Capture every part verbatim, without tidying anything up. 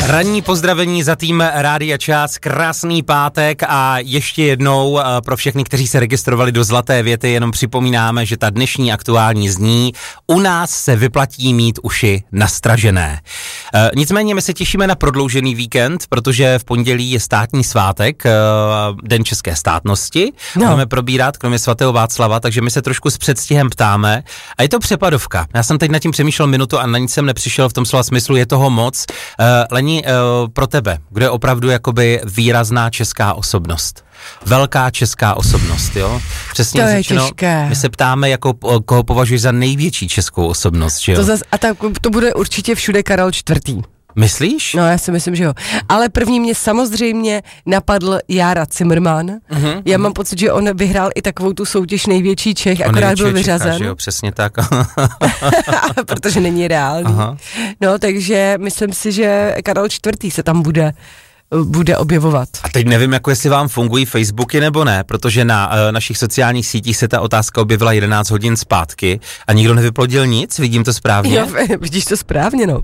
Ranní pozdravení za tým Rádia Čas, krásný pátek a ještě jednou pro všechny, kteří se registrovali do Zlaté věty, jenom připomínáme, že ta dnešní aktuální zní: u nás se vyplatí mít uši nastražené. E, nicméně my se těšíme na prodloužený víkend, protože v pondělí je státní svátek, e, Den české státnosti. No. Budeme probírat kromě svatého Václava, takže my se trošku s předstihem ptáme. A je to přepadovka. Já jsem teď nad tím přemýšlel minutu a na nic jsem nepřišel v tom slova smyslu, je toho moc. E, Leni, Uh, pro tebe, kdo je opravdu jakoby výrazná česká osobnost? Velká česká osobnost, jo? Přesně to je řečeno, těžké. My se ptáme, jako, koho považuješ za největší českou osobnost, že jo? To zas, a tak, to bude určitě všude Karel čtvrtý. Myslíš? No, já si myslím, že jo. Ale první mě samozřejmě napadl Jára Cimrman. Uh-huh, já uh-huh. mám pocit, že on vyhrál i takovou tu soutěž Největší Čech, on akorát byl vyřazen. Čecha, že jo, přesně tak. Protože není reálný. Aha. No, takže myslím si, že Karel čtvrtý se tam bude bude objevovat. A teď nevím, jako jestli vám fungují Facebooky nebo ne, protože na uh, našich sociálních sítích se ta otázka objevila jedenáct hodin zpátky a nikdo nevyplodil nic, vidím to správně? Jo, vidíš to správně, no.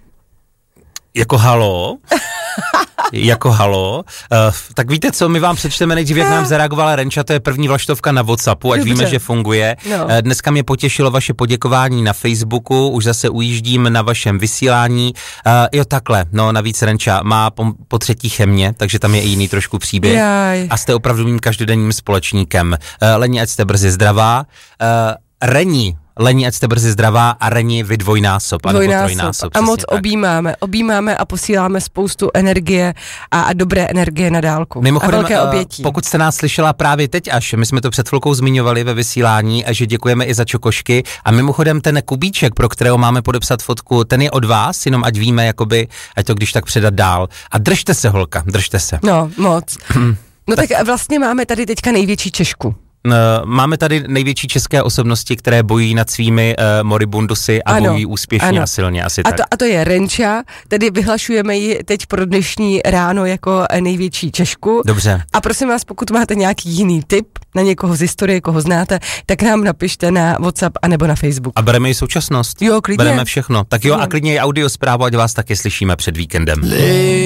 Jako halo, jako halo, uh, tak víte co, my vám přečteme nejdřív, jak nám zareagovala Renča, to je první vlaštovka na WhatsAppu, ať Dobře. víme, že funguje. No. Uh, dneska mě potěšilo vaše poděkování na Facebooku, už zase ujíždím na vašem vysílání. Uh, jo, takhle, no navíc Renča má po, po třetí chemě, takže tam je i jiný trošku příběh. Jaj. A jste opravdu mým každodenním společníkem. Uh, Leni, ať jste brzy zdravá. Uh, Reni, Leni, ať jste brzy zdravá a Reni, vy dvojnásob, dvojnásob. anebo trojnásob. A moc tak. objímáme, objímáme a posíláme spoustu energie a, a dobré energie na dálku. Mimochodem, a velké obětí. Pokud jste nás slyšela právě teď až, my jsme to před chvilkou zmiňovali ve vysílání, že děkujeme i za čokošky a mimochodem ten kubíček, pro kterého máme podepsat fotku, ten je od vás, jenom ať víme, jakoby, ať to když tak předat dál. A držte se, holka, držte se. No, moc. No tak, tak vlastně máme tady teďka největší Češku. Máme tady největší české osobnosti, které bojují nad svými uh, moribundusy a ano, bojují úspěšně ano. a silně asi a tak. To, a to je Renča, tedy vyhlašujeme ji teď pro dnešní ráno jako největší Češku. Dobře. A prosím vás, pokud máte nějaký jiný tip na někoho z historie, koho znáte, tak nám napište na WhatsApp anebo na Facebook. A bereme i současnost. Jo, klidně. Bereme všechno. Tak jo, a klidně i audio zprávu, ať vás taky slyšíme před víkendem.